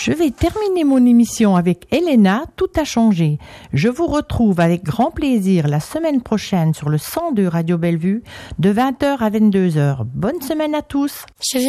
Je vais terminer mon émission avec Elena, Tout a changé. Je vous retrouve avec grand plaisir la semaine prochaine sur le 102 Radio Bellevue de 20h à 22h. Bonne semaine à tous.